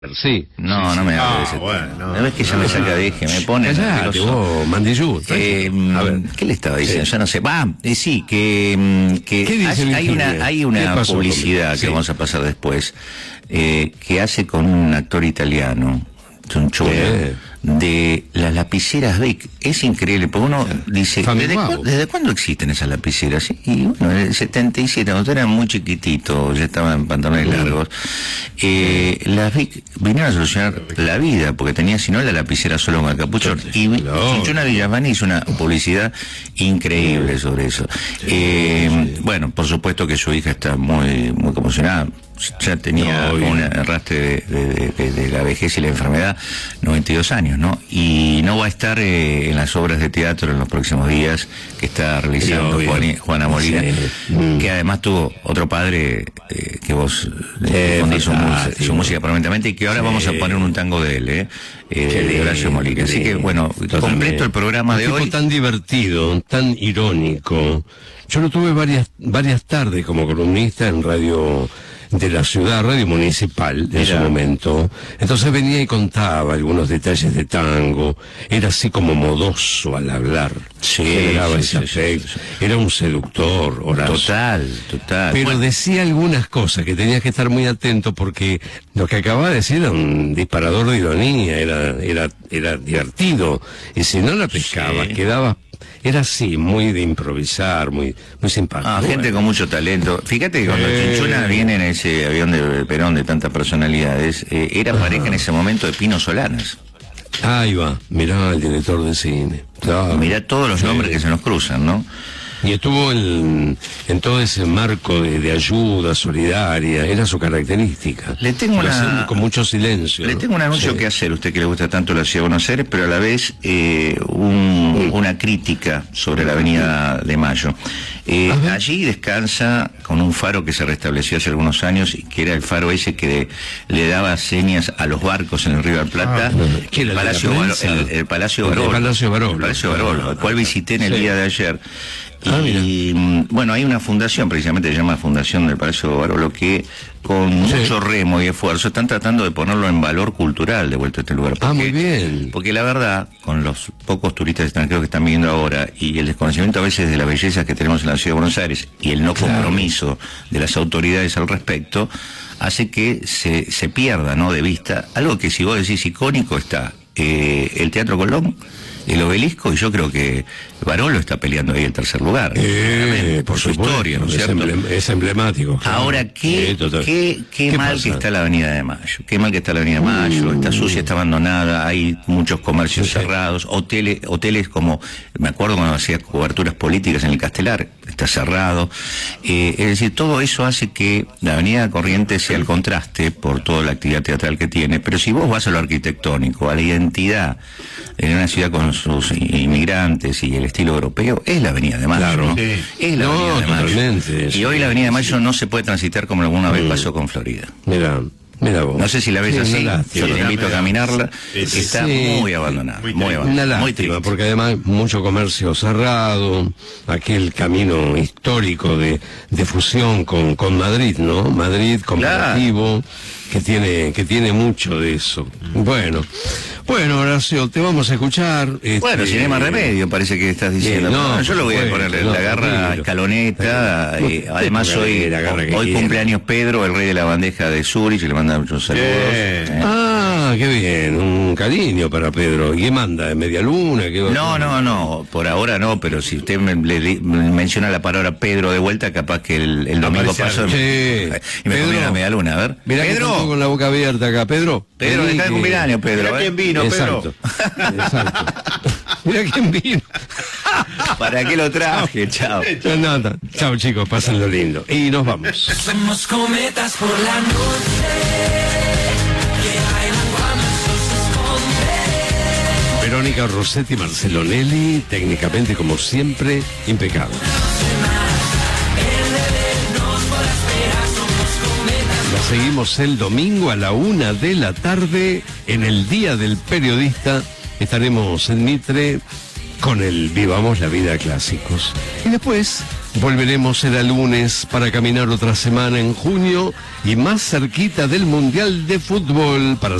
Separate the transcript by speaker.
Speaker 1: Sí.
Speaker 2: No, no me hables de ese
Speaker 1: bueno,
Speaker 2: tema. ¿No ves que ya me saca de eje? Me pone
Speaker 1: Callate, vos, Mandillú.
Speaker 2: a ver, ¿qué le estaba diciendo?
Speaker 1: Sí.
Speaker 2: Ya no sé. Sí,
Speaker 1: ¿Qué dice
Speaker 2: hay una
Speaker 1: pasó
Speaker 2: publicidad
Speaker 1: conmigo?
Speaker 2: que vamos a pasar después, que hace con un actor italiano, Chonchola, de las lapiceras Bic. Es increíble, porque uno dice, ¿desde cuándo existen esas lapiceras? Y bueno, en el 77, cuando era muy chiquitito, ya estaba en pantalones largos, las Bic vinieron a solucionar la vida, porque tenía, si no, la lapicera solo con el capuchón. Y Chinchona Villavani hizo una publicidad increíble sobre eso. Bueno, por supuesto que su hija está muy, muy conmocionada. Ya tenía un arrastre de la vejez y la enfermedad, 92 años, ¿no? Y no va a estar en las obras de teatro en los próximos días que está realizando Juana Molina, que además tuvo otro padre que vos difundís su música permanentemente, y que ahora vamos a poner un tango de él, de Horacio Molina. Así que, bueno, completo el programa de hoy.
Speaker 1: Tan divertido, tan irónico. Yo lo tuve varias tardes como columnista en radio de la ciudad, radio municipal en su momento. Entonces venía y contaba algunos detalles de tango. Era así como modoso al hablar. Generaba ese afecto. Era un seductor, Horacio.
Speaker 2: Total.
Speaker 1: Pero decía algunas cosas que tenías que estar muy atento, porque lo que acababa de decir era un disparador de ironía, era divertido. Y si no la pescaba, quedaba... Era así, muy de improvisar, muy simpático.
Speaker 2: Gente con mucho talento. Fíjate que cuando Chinchona viene en ese avión de Perón de tantas personalidades, era pareja en ese momento de Pino Solanas.
Speaker 1: Ahí va, mirá el director de cine. Claro.
Speaker 2: Mirá todos los nombres que se nos cruzan, ¿no?
Speaker 1: Y estuvo en todo ese marco de ayuda solidaria, era su característica.
Speaker 2: Le tengo
Speaker 1: con mucho silencio.
Speaker 2: Le tengo un anuncio que hacer, usted que le gusta tanto la ciudad de Buenos Aires, pero a la vez una crítica sobre la Avenida de Mayo. Allí descansa con un faro que se restableció hace algunos años, y que era el faro ese que le daba señas a los barcos en el Río de la Plata, el Palacio Barolo, al cual visité en el día de ayer. Y bueno, hay una fundación, precisamente se llama Fundación del Palacio Barolo, que con mucho remo y esfuerzo están tratando de ponerlo en valor cultural de vuelta a este lugar.
Speaker 1: Muy bien.
Speaker 2: Porque la verdad, con los pocos turistas extranjeros que están viniendo ahora, y el desconocimiento a veces de las bellezas que tenemos en la ciudad de Buenos Aires, y el no compromiso de las autoridades al respecto, hace que se pierda, ¿no?, de vista algo que, si vos decís icónico, está el Teatro Colón, el Obelisco, y yo creo que Barolo está peleando ahí el tercer lugar, por su historia, ¿no es cierto?
Speaker 1: Es emblemático.
Speaker 2: Ahora, qué mal que está la Avenida de Mayo, qué mal que está la Avenida de Mayo, está sucia, está abandonada, hay muchos comercios cerrados, hoteles como, me acuerdo cuando hacía coberturas políticas en el Castelar, está cerrado, es decir, todo eso hace que la Avenida Corrientes sea el contraste por toda la actividad teatral que tiene, pero si vos vas a lo arquitectónico, a la identidad en una ciudad con sus inmigrantes y el estilo europeo, es la Avenida de Mayo. Claro. ¿No? Es la Avenida de Mayo. Totalmente. Y hoy la Avenida de Mayo no se puede transitar como alguna vez pasó con Florida.
Speaker 1: Mira vos.
Speaker 2: No sé si la ves así, yo te invito a caminarla. Está muy abandonada. Muy abandonada.
Speaker 1: Una lástima, porque además mucho comercio cerrado, aquel camino histórico de fusión con Madrid, ¿no? Madrid cooperativo, que tiene mucho de eso. Bueno, Horacio, te vamos a escuchar.
Speaker 2: Bueno, Cinema Remedio, parece que estás diciendo. Yo lo voy a ponerle la garra Escaloneta. Además, hoy cumpleaños Pedro, el rey de la bandeja de Zurich, le manda muchos saludos. Qué
Speaker 1: bien, un cariño para Pedro. ¿Y qué manda? ¿Media luna?
Speaker 2: No, por ahora no, pero si usted me menciona la palabra Pedro de vuelta, capaz que el domingo paso y me comí una media luna, a ver.
Speaker 1: Mirá, Pedro, con la boca abierta acá, Pedro.
Speaker 2: Está de cumpleaños, Pedro.
Speaker 3: Mirá quién vino,
Speaker 1: Exacto. Mirá quién vino.
Speaker 2: ¿Para qué lo traje? Chao.
Speaker 1: Chao, chicos, pásenlo lindo. Y nos vamos.
Speaker 4: Somos cometas por la noche que bailan cuando el sol se esconde.
Speaker 1: Verónica Rossetti, Marcelo Nelly, técnicamente, como siempre, impecable. La seguimos el domingo a la 1 de la tarde en el Día del Periodista. Estaremos en Mitre con el Vivamos la Vida Clásicos. Y después Volveremos será lunes para caminar otra semana en junio y más cerquita del Mundial de Fútbol para